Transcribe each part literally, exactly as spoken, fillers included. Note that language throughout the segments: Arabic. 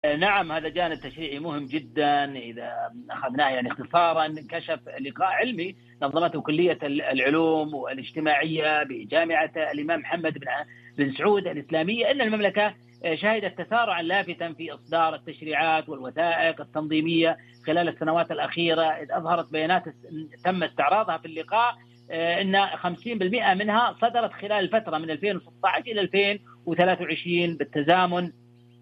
نعم هذا جانب تشريعي مهم جدا. إذا أخذناه يعني اختصارا، كشف لقاء علمي نظمته كلية العلوم والاجتماعية بجامعة الإمام محمد بن سعود الإسلامية أن المملكة شهدت تسارعا لافتا في إصدار التشريعات والوثائق التنظيمية خلال السنوات الأخيرة، إذ أظهرت بيانات تم استعراضها في اللقاء أن خمسين بالمئة منها صدرت خلال الفترة من ألفين وستة عشر إلى ألفين وثلاثة وعشرين بالتزامن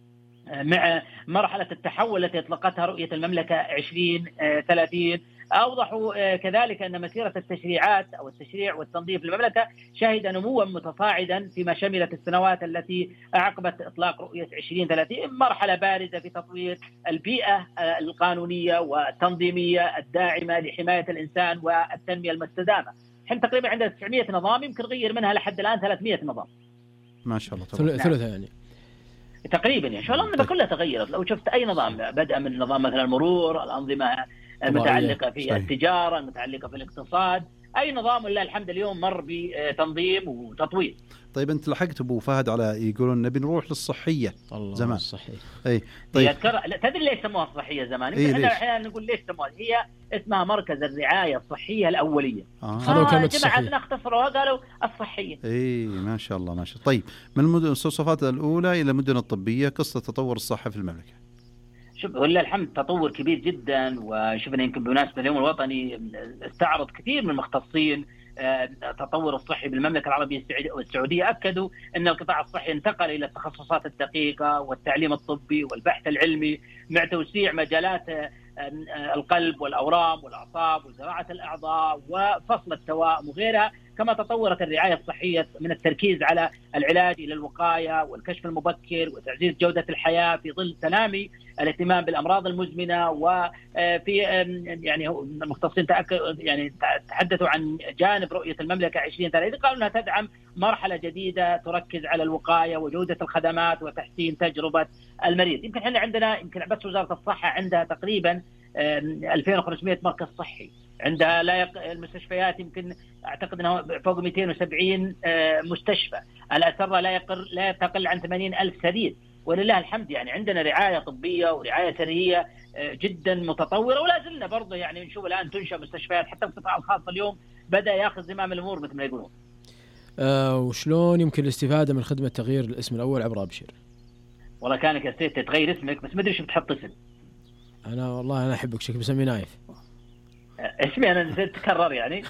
مع مرحلة التحول التي أطلقتها رؤية المملكة عشرين ثلاثين. أوضحوا كذلك أن مسيرة التشريعات أو التشريع والتنظيف في المملكة شهد نموا متصاعدا فيما شملت السنوات التي أعقبت إطلاق رؤية عشرين ثلاثين، مرحلة بارزة في تطوير البيئة القانونية والتنظيمية الداعمة لحماية الإنسان والتنمية المستدامة. حين تقريبا عندنا تسعمائة نظام، يمكن غير منها لحد الآن ثلاثمائة نظام. ما شاء الله. ثلث نعم. يعني تقريبا يعني شو الأنظمة كلها تغيرت. لو شفت أي نظام بدأ من نظام مثلا المرور، الأنظمة المتعلقة في صحيح. التجارة، المتعلقة في الاقتصاد، أي نظام لله الحمد اليوم مر بتنظيم وتطوير. طيب أنت لحقت أبو فهد على يقولون نبي نروح للصحية زمان الصحية. أي طيب تدري ليش سموها الصحية زمان؟ إيه احنا أحيانا نقول ليش سموها، هي اسمها مركز الرعاية الصحية الأولية. آه. آه جماعتنا اختصروها قالوا الصحية. إيه ما شاء الله ما شاء الله. طيب من المدن الصفات الأولى إلى المدن الطبية، قصة تطور الصحة في المملكة. شوف ولله الحمد تطور كبير جدا، وشفنا يمكن بمناسبة اليوم الوطني استعرض كثير من المختصين التطور الصحي بالمملكة العربية السعودية. أكدوا أن القطاع الصحي انتقل إلى التخصصات الدقيقة والتعليم الطبي والبحث العلمي، مع توسيع مجالات القلب والأورام والأعصاب وزراعة الأعضاء وفصل التوائم وغيرها. كما تطورت الرعاية الصحية من التركيز على العلاج إلى الوقاية والكشف المبكر وتعزيز جودة الحياة في ظل تنامي الاهتمام بالأمراض المزمنة. وفي يعني المختصين يعني تحدثوا عن جانب رؤية المملكة عشرين ثلاثين، قالوا أنها تدعم مرحلة جديدة تركز على الوقاية وجودة الخدمات وتحسين تجربة المريض. يمكن احنا عندنا يمكن بس وزارة الصحة عندها تقريبا ألفين وخمسمائة مركز صحي، عندها لا يق... المستشفيات يمكن أعتقد أنه فوق مئتين وسبعين مستشفى، الأسرة لا يقل لا تقل عن ثمانين ألف سرير. ولله الحمد يعني عندنا رعاية طبية ورعاية سرية جدا متطورة، ولا زلنا برضه يعني نشوف الآن تنشأ مستشفيات، حتى القطاع الخاص اليوم بدأ يأخذ زمام الأمور مثل ما يقولون. أه وشلون يمكن الاستفادة من خدمة تغيير الاسم الأول عبر أبشر؟ والله كانك استيت تغير اسمك بس ما أدري شو بتحط اسم. أنا والله أنا أحبك شكل بسمي نايف. اسمي أنا نسيت تكرر يعني.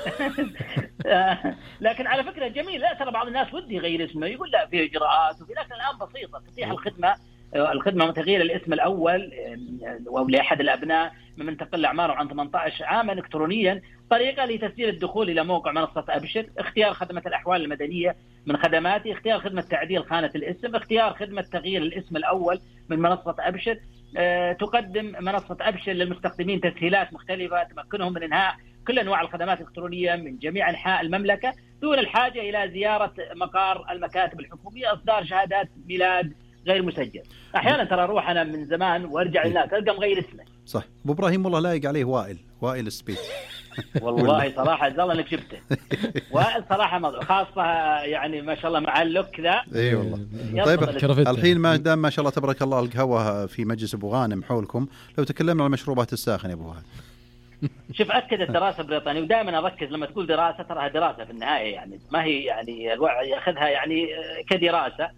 لكن على فكرة جميل. لا ترى بعض الناس ودي يغير اسمه، يقول لا فيه إجراءات وفي، لكن الآن بسيطة تتيح الخدمة الخدمة من تغيير الاسم الأول أو لأحد الأبناء ممن تقل أعماره عن ثمانية عشر عاما إلكترونيا، طريقة لتسجيل الدخول إلى موقع منصة أبشر، اختيار خدمة الأحوال المدنية من خدماتي، اختيار خدمة تعديل خانة الاسم، اختيار خدمة تغيير الاسم الأول من منصة أبشر. أه تقدم منصة أبشر للمستخدمين تسهيلات مختلفة تمكنهم من إنهاء كل أنواع الخدمات الإلكترونية من جميع أنحاء المملكة دون الحاجة إلى زيارة مقار المكاتب الحكومية، إصدار شهادات ميلاد غير مسجل. أحيانا ترى أروح أنا من زمان وأرجع للناس ألقى مغير اسمه. صح. أبو إبراهيم والله لايق عليه وائل وائل السبيت. والله صراحة زال انك جبته. وائل صراحة خاصة يعني ما شاء الله مع اللوك ذا. اي والله. طيب الحين ما دام ما شاء الله تبارك الله القهوة في مجلس ابو غانم حولكم، لو تكلمنا عن المشروبات الساخنة يا ابو غانم. شوف أكد الدراسة البريطانية، ودائما أركز لما تقول دراسة تراها دراسة في النهاية، يعني ما هي يعني الوعي يأخذها يعني كدراسة.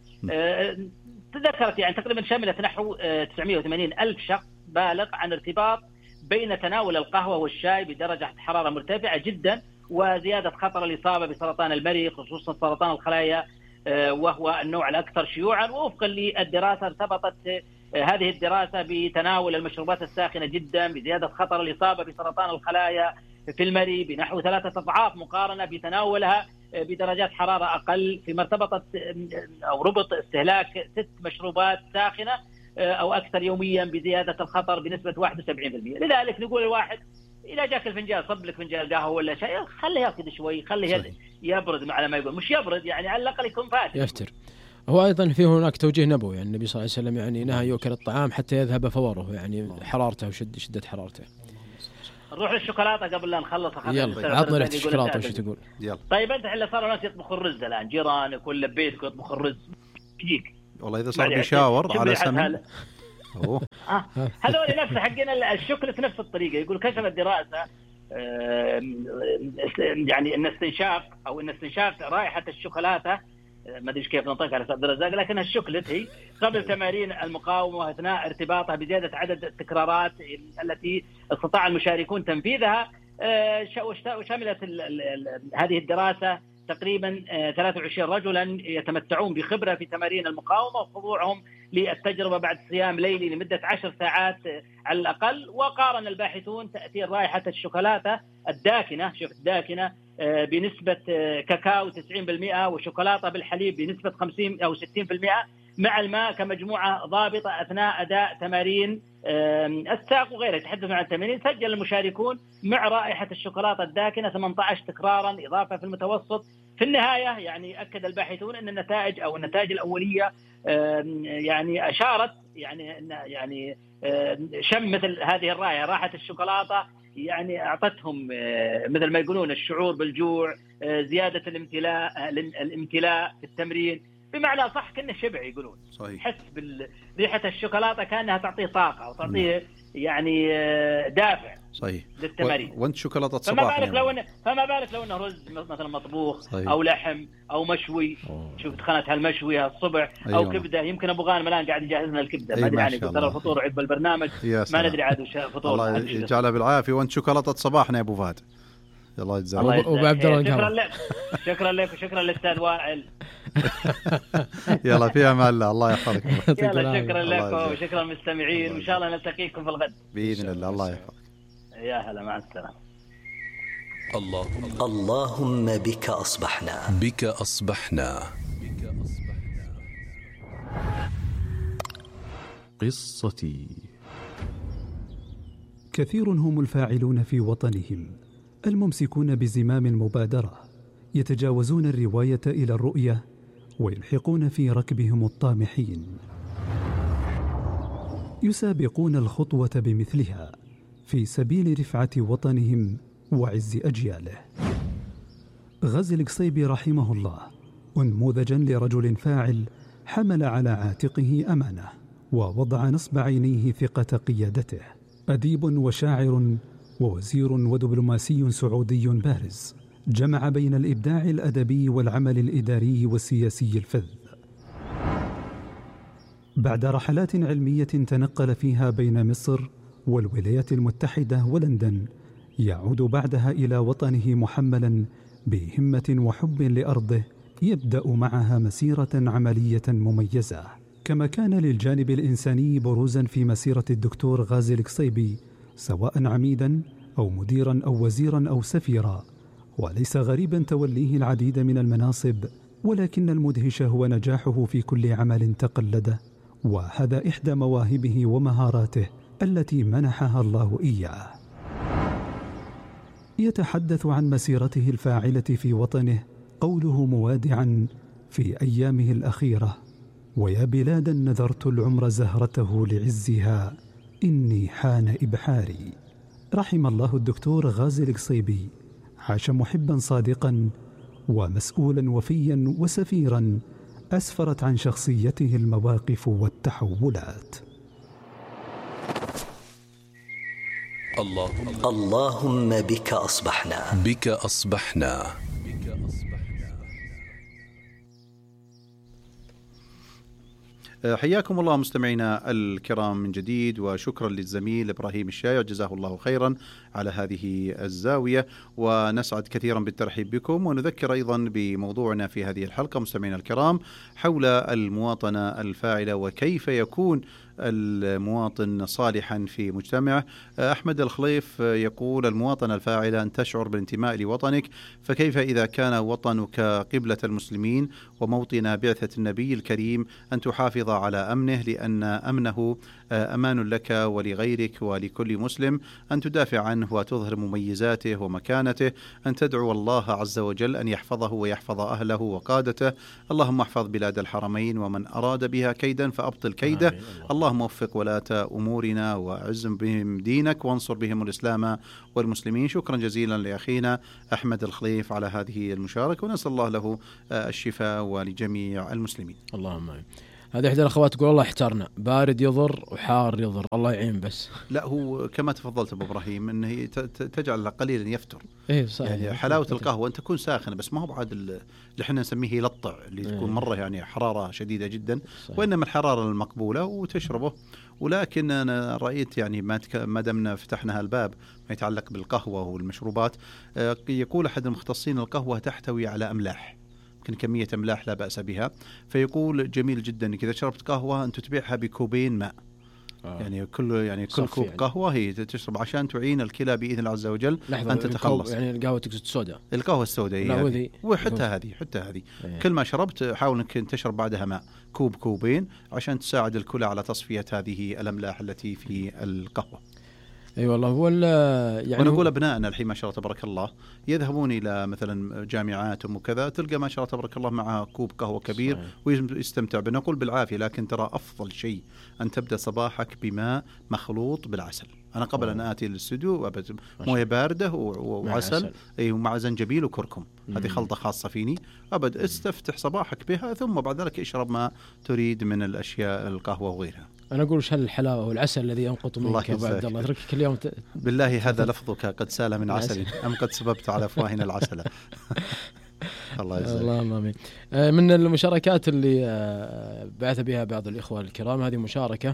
تذكرت يعني تقريبا شملت نحو تسعمائة وثمانين ألف شخص بالغ عن ارتباط بين تناول القهوة والشاي بدرجة حرارة مرتفعة جدا وزيادة خطر الإصابة بسرطان المريء خصوصا سرطان الخلايا وهو النوع الأكثر شيوعا. ووفقا للدراسة ارتبطت هذه الدراسة بتناول المشروبات الساخنة جدا بزيادة خطر الإصابة بسرطان الخلايا في المريء بنحو ثلاثة أضعاف مقارنة بتناولها بدرجات حرارة أقل، فيما ارتبطت أو ربط استهلاك ست مشروبات ساخنة أو أكثر يوميا بزيادة الخطر بنسبة واحد وسبعين بالمئة. لذلك نقول الواحد إذا جاك الفنجان صب لك فنجان قهوة ولا شيء خليه يأخذ شوي، خليه يبرد مع ما يقول، مش يبرد يعني على الأقل يكون فاتح يفتر. هو أيضا فيه هناك توجيه نبوي يعني النبي صلى الله عليه وسلم يعني نهى يؤكل الطعام حتى يذهب فوره يعني حرارته وشد شدة حرارته. نروح للشوكولاتة قبل لا نخلص. يلا عطنا ريحة الشوكولاتة وش تقول؟ يلا. طيب أنت اللي صار الناس يطبخوا الرز الآن، جيرانك ولا بيتك يطبخوا الرز يجيك والله إذا صار بيشاور على سمن آه. هذول نفس حقين الشوكولات نفس الطريقة. يقول كشفت دراسة يعني ان استنشاق او ان استنشاق رائحة الشوكولاتة، ما ادري كيف نطقها على عبد الرزاق، لكن الشوكولات هي قبل تمارين المقاومة واثناء ارتباطها بزيادة عدد التكرارات التي استطاع المشاركون تنفيذها. وشملت هذه الدراسة تقريبا ثلاثة وعشرين رجلا يتمتعون بخبرة في تمارين المقاومة وخضوعهم للتجربة بعد صيام ليلي لمدة عشر ساعات على الأقل. وقارن الباحثون تأثير رائحة الشوكولاتة الداكنة، شوف الداكنة بنسبة كاكاو تسعين بالمئة وشوكولاتة بالحليب بنسبة خمسين أو ستين بالمئة مع الماء كمجموعة ضابطة أثناء أداء تمارين الساق وغيرها. يتحدثون عن التمارين. سجل المشاركون مع رائحة الشوكولاتة الداكنة ثمانية عشر تكرارا إضافة في المتوسط. في النهاية يعني أكد الباحثون أن النتائج أو النتائج الأولية يعني أشارت يعني يعني شم مثل هذه الرائحة راحة الشوكولاتة يعني أعطتهم مثل ما يقولون الشعور بالجوع، زيادة الامتلاء الامتلاء في التمرين، بمعنى صح كأنه شبع. يقولون صحيح. حس بريحة الشوكولاتة كأنها تعطيه طاقة أو تعطيه يعني دافع صحيح للتمارين. وانت شوكولاتة صباح فما بالك لو إن فما بالك لو إنه رز مثلا مطبوخ صحيح. أو لحم أو مشوي. أوه. شوف دخلت هالمشوي الصبح أيوة. أو كبدة. يمكن أبو غانم الآن قاعد يجهز لنا الكبدة. أيوة ما أدري يعني ترى الفطور عقب البرنامج ما ندري عاد وش فطور. الله يجعلها بالعافية. وانت شوكولاتة صباحنا يا أبو فهد. الله يجزاك. وابو عبد الله شكرا لك شكرا لك وشكرا للاستاذ وائل. يلا في امان الله. الله يحفظك. يلا شكرا لكم وشكرا للمستمعين وان شاء الله نلتقيكم في الغد باذن الله. الله يحفظك. يا هلا مع السلامه. اللهم اللهم بك اصبحنا بك اصبحنا قصتي. كثير هم الفاعلون في وطنهم الممسكون بزمام المبادرة، يتجاوزون الرواية إلى الرؤية ويلحقون في ركبهم الطامحين، يسابقون الخطوة بمثلها في سبيل رفعة وطنهم وعز أجياله. غازي القصيبي رحمه الله أنموذجا لرجل فاعل حمل على عاتقه أمانة ووضع نصب عينيه ثقة قيادته. أديب وشاعر ووزير ودبلوماسي سعودي بارز، جمع بين الإبداع الأدبي والعمل الإداري والسياسي الفذ. بعد رحلات علمية تنقل فيها بين مصر والولايات المتحدة ولندن، يعود بعدها إلى وطنه محملا بهمة وحب لأرضه، يبدأ معها مسيرة عملية مميزة. كما كان للجانب الإنساني بروزا في مسيرة الدكتور غازي القصيبي، سواء عميدا أو مديرا أو وزيرا أو سفيرا. وليس غريبا توليه العديد من المناصب، ولكن المدهش هو نجاحه في كل عمل تقلده، وهذا إحدى مواهبه ومهاراته التي منحها الله إياه. يتحدث عن مسيرته الفاعلة في وطنه قوله موادعا في أيامه الأخيرة: ويا بلادا نذرت العمر زهرته لعزها، إني حان إبحاري. رحم الله الدكتور غازي القصيبي، عاش محبا صادقا ومسؤولا وفيا وسفيرا، أسفرت عن شخصيته المواقف والتحولات. اللهم اللهم بك أصبحنا بك أصبحنا. حياكم الله مستمعينا الكرام من جديد، وشكرا للزميل إبراهيم الشايع جزاه الله خيرا على هذه الزاوية، ونسعد كثيرا بالترحيب بكم. ونذكر أيضا بموضوعنا في هذه الحلقة مستمعينا الكرام حول المواطنة الفاعلة وكيف يكون المواطن صالحا في مجتمعه. أحمد الخليف يقول: المواطنة الفاعلة أن تشعر بالانتماء لوطنك، فكيف إذا كان وطنك قبلة المسلمين وموطن بعثة النبي الكريم أن تحافظ على أمنه، لأن أمنه أمان لك ولغيرك ولكل مسلم، أن تدافع عنه وتظهر مميزاته ومكانته، أن تدعو الله عز وجل أن يحفظه ويحفظ أهله وقادته. اللهم احفظ بلاد الحرمين، ومن أراد بها كيدا فأبطل كيده. اللهم وفق ولاة أمورنا وأعز بهم دينك وانصر بهم الإسلام والمسلمين. شكرا جزيلا لأخينا أحمد الخليف على هذه المشاركة، ونسأل الله له الشفاء ولجميع المسلمين. اللهم آمين. هذه إحدى الأخوات تقول الله احترنا، بارد يضر وحار يضر، الله يعين بس. لا هو كما تفضلت أبو إبراهيم أنه هي تجعل قليلا يفتر. إيه صحيح. يعني حلاوة القهوة أن تكون ساخنة، بس ما هو بعد اللي احنا نسميه يلطع، اللي تكون إيه. مرة يعني حرارة شديدة جدا، صحيح. وإنما الحرارة المقبولة وتشربه. ولكن أنا رأيت يعني ما تك... ما دمنا فتحنا الباب ما يتعلق بالقهوة والمشروبات، يقول أحد المختصين القهوة تحتوي على أملاح، يمكن كمية أملاح لا بأس بها، فيقول جميل جدا إذا شربت قهوة أن تتبعها بكوبين ماء. آه. يعني كل يعني كل كوب يعني. قهوة هي تشرب عشان تعين الكلى بإذن الله عز وجل أن تتخلص. يعني القهوة تقصد السوداء، القهوة السوداء يعني. وحتى هذه حتى هذه أيه. كل ما شربت حاول أنك تشرب بعدها ماء كوب كوبين عشان تساعد الكلى على تصفية هذه الأملاح التي في القهوة. اي أيوة والله. هو يعني ونقول ابنائنا الحين ما شاء الله تبارك الله يذهبون الى مثلا جامعات وكذا، تلقى ما شاء الله تبارك الله معها كوب قهوه كبير صحيح. ويستمتع. بنقول بالعافيه، لكن ترى افضل شيء ان تبدا صباحك بماء مخلوط بالعسل. انا قبل أوه. ان اتي للاستوديو مويه بارده وعسل اي ومع زنجبيل وكركم، هذه خلطه خاصه فيني ابد. استفتح صباحك بها، ثم بعد ذلك اشرب ما تريد من الاشياء القهوه وغيرها. أنا أقول وش هالحلاوة والعسل الذي ينقط منك يا عبد الله، أتركك كل يوم ت... بالله هذا لفظك قد سال من عسل أم قد سببت على أفواهنا العسل. الله يجزاك. اللهم آمين. من المشاركات اللي بعث بها بعض الإخوة الكرام، هذه مشاركة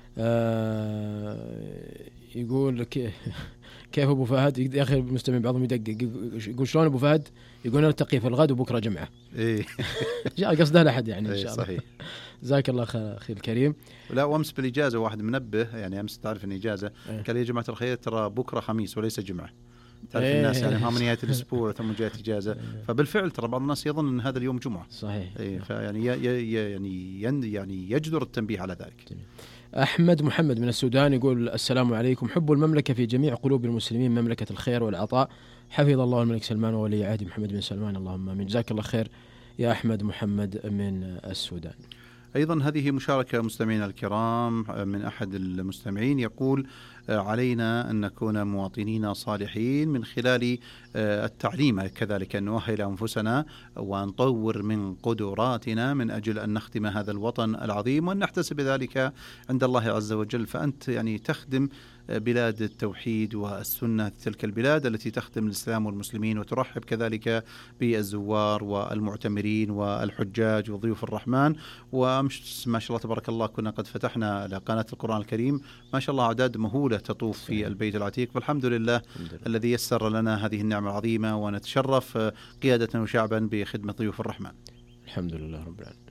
يقول كيف أبو فهد، يا أخي المستمع بعضهم يدقق يقول شلون أبو فهد، يقول نلتقي في الغد وبكرة جمعة. إيه قصده لأحد يعني إن إيه شاء الله. صحيح. جزاك الله خير أخي الكريم. ولا وأمس بالإجازة واحد منبه، يعني أمس تعرف إن إجازة إيه. قال يا جماعة الخير ترى بكرة خميس وليس جمعة. تعرف إيه. الناس يعني هم نهاية الأسبوع ثم جاءت إجازة، فبالفعل ترى بعض الناس يظن أن هذا اليوم جمعة. صحيح. إيه فيعني يعني يعني يجدر التنبيه على ذلك. جميل. أحمد محمد من السودان يقول السلام عليكم، حب المملكة في جميع قلوب المسلمين، مملكة الخير والعطاء، حفظ الله الملك سلمان وولي عهده محمد بن سلمان، اللهم آمين. جزاك الله خير يا أحمد محمد من السودان. أيضا هذه مشاركة مستمعينا الكرام من أحد المستمعين، يقول علينا أن نكون مواطنين صالحين من خلال التعليم، كذلك أن نؤهل أنفسنا وأن نطور من قدراتنا من أجل أن نخدم هذا الوطن العظيم وأن نحتسب ذلك عند الله عز وجل. فأنت يعني تخدم بلاد التوحيد والسنة، تلك البلاد التي تخدم الإسلام والمسلمين وترحب كذلك بالزوار والمعتمرين والحجاج وضيوف الرحمن. ومش ما شاء الله تبارك الله كنا قد فتحنا على قناة القرآن الكريم ما شاء الله أعداد مهولة تطوف في البيت العتيق، والحمد لله الذي يسر لنا هذه النعمة العظيمة، ونتشرف قيادة وشعبا بخدمة ضيوف الرحمن. الحمد لله رب العالمين.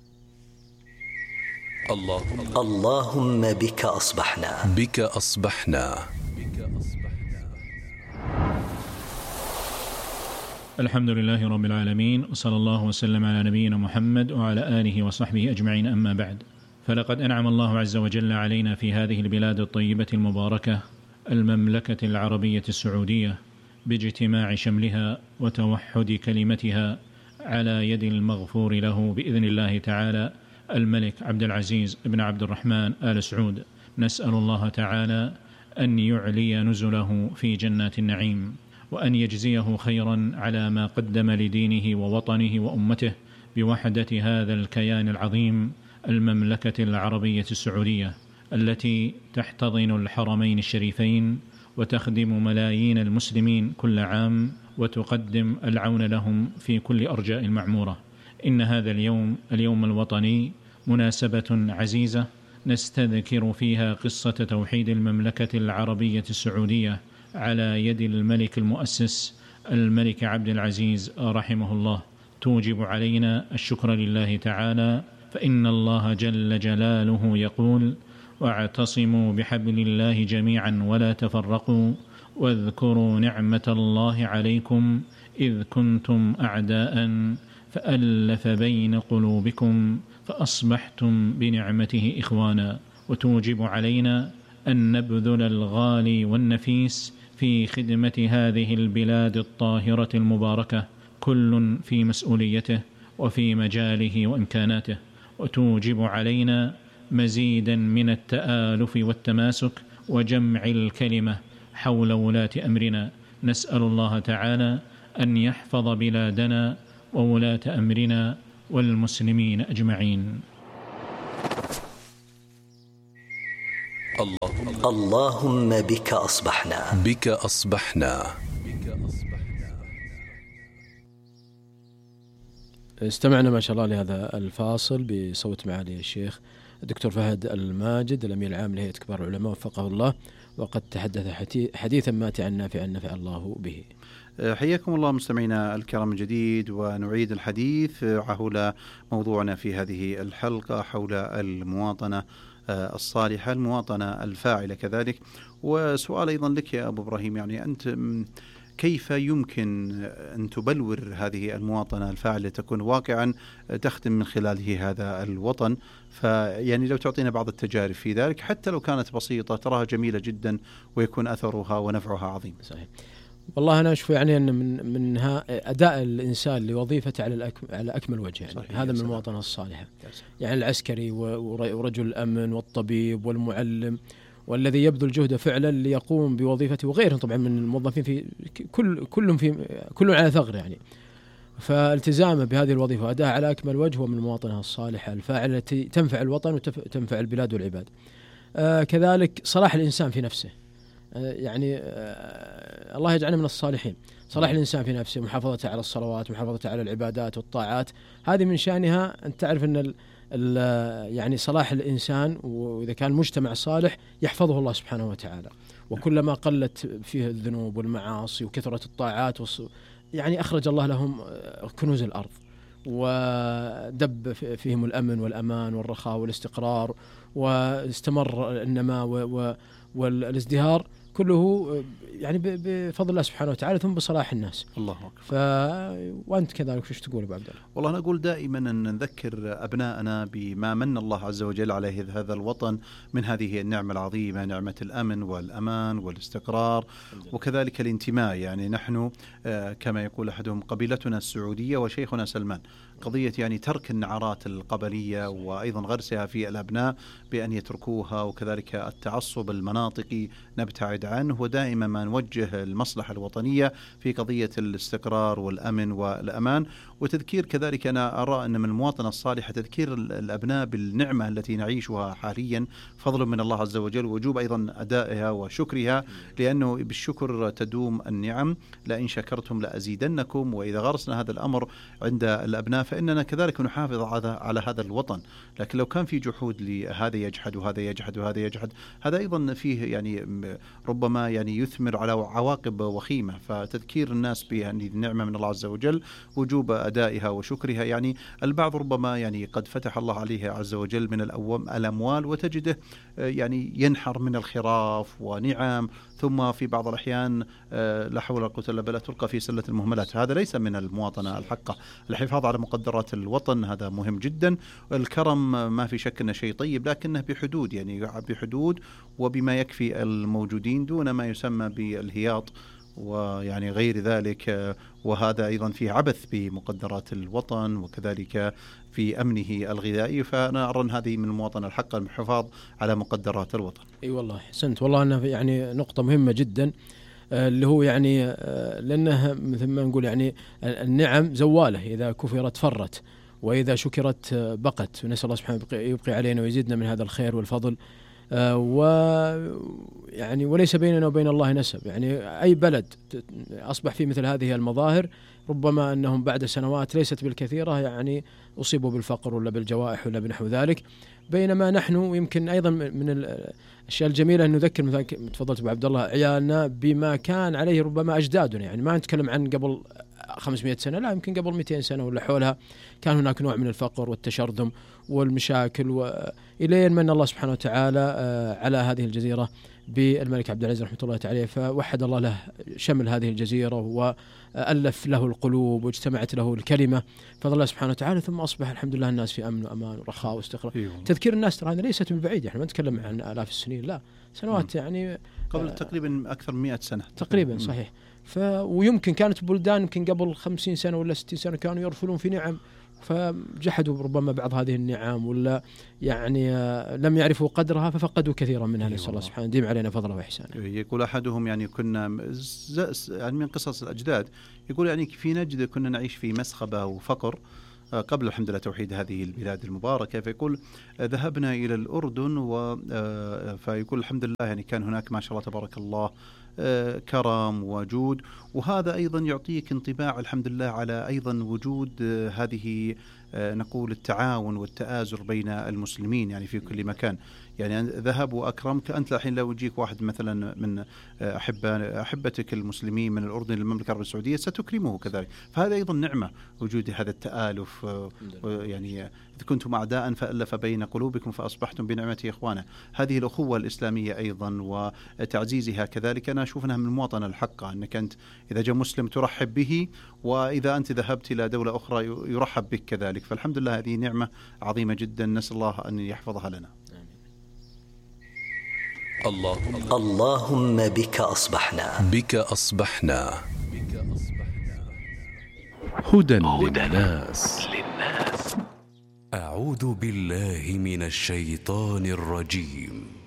اللهم اللهم بك أصبحنا بك أصبحنا الحمد لله رب العالمين، وصلى الله وسلم على نبينا محمد وعلى آله وصحبه أجمعين، أما بعد. فلقد أنعم الله عز وجل علينا في هذه البلاد الطيبة المباركة المملكة العربية السعودية باجتماع شملها وتوحد كلمتها على يد المغفور له بإذن الله تعالى الملك عبد العزيز بن عبد الرحمن آل سعود. نسأل الله تعالى أن يعلي نزله في جنات النعيم، وأن يجزيه خيرا على ما قدم لدينه ووطنه وأمته بوحدة هذا الكيان العظيم المملكة العربية السعودية، التي تحتضن الحرمين الشريفين وتخدم ملايين المسلمين كل عام وتقدم العون لهم في كل أرجاء المعمورة. إن هذا اليوم اليوم الوطني مناسبة عزيزة نستذكر فيها قصة توحيد المملكة العربية السعودية على يد الملك المؤسس الملك عبد العزيز رحمه الله، توجب علينا الشكر لله تعالى، فإن الله جل جلاله يقول: واعتصموا بحبل الله جميعا ولا تفرقوا واذكروا نعمة الله عليكم إذ كنتم أعداء فألف بين قلوبكم فأصبحتم بنعمته إخوانا. وتوجب علينا أن نبذل الغالي والنفيس في خدمة هذه البلاد الطاهرة المباركة، كل في مسؤوليته وفي مجاله وإمكاناته. وتوجب علينا مزيدا من التآلف والتماسك وجمع الكلمة حول ولاة أمرنا. نسأل الله تعالى أن يحفظ بلادنا وولاة أمرنا والمسلمين أجمعين. الله اللهم بك أصبحنا. بك أصبحنا. استمعنا ما شاء الله لهذا الفاصل بصوت معالي الشيخ الدكتور فهد الماجد الأمين العام لهيئة كبار العلماء وفقه الله، وقد تحدث حديثا ماتعا نافعا نفع الله به. حياكم الله مستمعينا الكرام من جديد، ونعيد الحديث حول موضوعنا في هذه الحلقة حول المواطنة الصالحة، المواطنة الفاعلة كذلك. وسؤال أيضا لك يا أبو إبراهيم، يعني أنت كيف يمكن أن تبلور هذه المواطنة الفاعلة تكون واقعا تخدم من خلاله هذا الوطن؟ فيعني لو تعطينا بعض التجارب في ذلك حتى لو كانت بسيطة تراها جميلة جدا ويكون أثرها ونفعها عظيم. صحيح. والله أنا أشوف يعني أن من منها أداء الإنسان لوظيفته على الأكمل على أكمل وجه، يعني هذا من المواطنة الصالحة. يعني العسكري ورجل الأمن والطبيب والمعلم والذي يبذل جهده فعلا ليقوم بوظيفته، وغيرهم طبعا من الموظفين في كل كلهم في كل على ثغر يعني. فالتزامه بهذه الوظيفة وأداءها على أكمل وجه هو من المواطنة الصالحة الفاعلة التي تنفع الوطن وتنفع البلاد والعباد. آه كذلك صلاح الإنسان في نفسه، آه يعني آه الله يجعلنا من الصالحين. صلاح الإنسان في نفسه، محافظته على الصلوات، محافظته على العبادات والطاعات، هذه من شأنها أن تعرف أن ال يعني صلاح الإنسان، وإذا كان مجتمع صالح يحفظه الله سبحانه وتعالى. وكلما قلت فيه الذنوب والمعاصي وكثرة الطاعات يعني أخرج الله لهم كنوز الأرض، ودب فيهم الأمن والأمان والرخاء والاستقرار، واستمر النماء والازدهار كله يعني بفضل الله سبحانه وتعالى، ثم بصلاح الناس. الله أكبر. ف... وأنت كذلك شو تقول أبو عبد الله؟ والله أنا أقول دائما أن نذكر أبناءنا بما من الله عز وجل عليه هذا الوطن من هذه النعمة العظيمة، نعمة الأمن والأمان والاستقرار وكذلك الانتماء. يعني نحن كما يقول أحدهم قبيلتنا السعودية وشيخنا سلمان، قضية يعني ترك النعرات القبلية وأيضا غرسها في الأبناء بأن يتركوها، وكذلك التعصب المناطقي نبتعد عنه، ودائما ما نوجه المصلحة الوطنية في قضية الاستقرار والأمن والأمان. وتذكير كذلك أنا أرى أن من المواطنة الصالحة تذكير الأبناء بالنعمة التي نعيشها حاليا، فضل من الله عز وجل، ووجوب أيضا أدائها وشكرها، لأنه بالشكر تدوم النعم، لئن شكرتم لأزيدنكم. وإذا غرسنا هذا الأمر عند الأبناء فإننا كذلك نحافظ على هذا الوطن. لكن لو كان في جحود لهذا يجحد وهذا يجحد وهذا يجحد، هذا أيضا فيه يعني ربما يعني يثمر على عواقب وخيمة. فتذكير الناس بهذه النعمة من الله عز وجل، وجوب أدائها وشكرها. يعني البعض ربما يعني قد فتح الله عليه عز وجل من الأموال وتجده يعني ينحر من الخراف ونعم، ثم في بعض الأحيان لا حول ولا قوة إلا بالله تلقى في سلة المهملات. هذا ليس من المواطنة الحقة. الحفاظ على مقدرات الوطن هذا مهم جدا. الكرم ما في شك أنه شيء طيب، لكنه بحدود، يعني بحدود وبما يكفي الموجودين، دون ما يسمى بالهياط ويعني غير ذلك. وهذا أيضا فيه عبث بمقدرات الوطن وكذلك في أمنه الغذائي. فأنا أرى أن هذه من المواطنة الحقة، الحفاظ على مقدرات الوطن. أي والله حسنت، والله أنه يعني نقطة مهمة جدا، اللي هو يعني لأنها مثل ما نقول يعني النعم زوالة، إذا كفرت فرت وإذا شكرت بقت. ونسأل الله سبحانه يبقي علينا ويزيدنا من هذا الخير والفضل. ويعني وليس بيننا وبين الله نسب. يعني أي بلد أصبح فيه مثل هذه المظاهر ربما أنهم بعد سنوات ليست بالكثيرة يعني أصيبوا بالفقر ولا بالجوائح ولا بنحو ذلك. بينما نحن يمكن أيضا من الأشياء الجميلة أن نذكر مثلا تفضلت أبو عبد الله عيالنا بما كان عليه ربما أجدادنا. يعني ما نتكلم عن قبل خمسمائة سنة، لا يمكن قبل مئتين سنة ولا حولها كان هناك نوع من الفقر والتشرذم والمشاكل، وإلين من الله سبحانه وتعالى على هذه الجزيرة بالملك عبد العزيز رحمة الله تعالى، فوحد الله له شمل هذه الجزيرة وألف له القلوب واجتمعت له الكلمة فضل الله سبحانه وتعالى، ثم أصبح الحمد لله الناس في أمن وأمان ورخاء واستقرار. أيوة. تذكير الناس ترى هذا ليست من بعيد، احنا ما نتكلم عن آلاف السنين، لا سنوات، يعني قبل آه تقريبا أكثر من مئة سنة تقريبا. صحيح. ف ويمكن كانت بلدان يمكن قبل خمسين سنة ولا ستين سنة كانوا يرفلون في نعم، فجحدوا ربما بعض هذه النعم ولا يعني لم يعرفوا قدرها ففقدوا كثيرا منها. نسأل الله سبحانه يديم علينا فضله وإحسانه. يقول أحدهم يعني كنا يعني من قصص الأجداد، يقول يعني في نجد كنا نعيش في مسخبة وفقر، قبل الحمد لله توحيد هذه البلاد المباركة. فيقول ذهبنا إلى الأردن و فيقول الحمد لله يعني كان هناك ما شاء الله تبارك الله كرم وجود، وهذا أيضا يعطيك انطباع الحمد لله على أيضا وجود هذه نقول التعاون والتآزر بين المسلمين يعني في كل مكان. يعني ذهب وأكرمك أنت الحين لو يجيك واحد مثلا من أحبة أحبتك المسلمين من الأردن للمملكة العربية السعودية ستكرمه كذلك. فهذا أيضا نعمة وجود هذا التآلف. يعني إذ كنتم أعداء فألف بين قلوبكم فأصبحتم بنعمته إخوانا. هذه الأخوة الإسلامية أيضا وتعزيزها كذلك أنا أشوف أنها من المواطنة الحقة، أنك أنت إذا جاء مسلم ترحب به، وإذا أنت ذهبت إلى دولة أخرى يرحب بك كذلك. فالحمد لله هذه نعمة عظيمة جدا، نسأل الله أن يحفظها لنا. اللهم اللهم بك أصبحنا بك أصبحنا هدى للناس. أعوذ بالله من الشيطان الرجيم.